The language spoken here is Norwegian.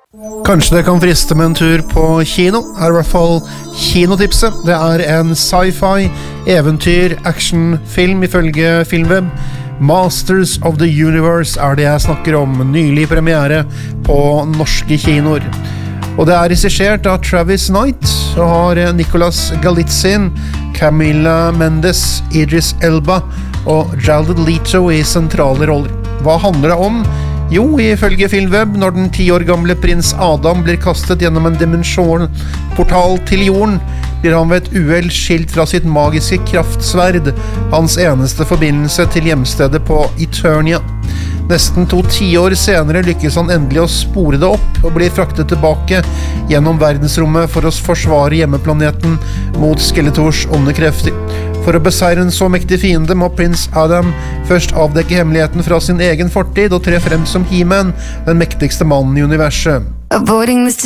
Kanskje det kan friste med en tur på kino, I hvert fall kinotipset. Det en sci-fi, eventyr, actionfilm ifølge Filmweb. Masters of the Universe det jeg snakker om, nylig premiere på norske kinoer. Og det regissert av Travis Knight, og har Nicolas Galitzin, Camila Mendes, Idris Elba og Jared Leto I sentrale roller. Hva handler det om? Jo, ifølge Filmweb, når den 10 år gamle prins Adam blir kastet gjennom en dimensjonportal til jorden, blir han ved et uhell skilt fra sitt magiske kraftsverd, hans eneste forbindelse til hjemstedet på Eternia. Nesten 2 tiår senere lykkes han endelig å spore det opp og blir fraktet tilbake gjennom verdensrommet for å forsvare hjemmeplaneten mot Skeletors onde krefter. For å beseire en så mektig fiende må prins Adam først avdekke hemmeligheten fra sin egen fortid og tre frem som He-Man, den mektigste mannen I universet.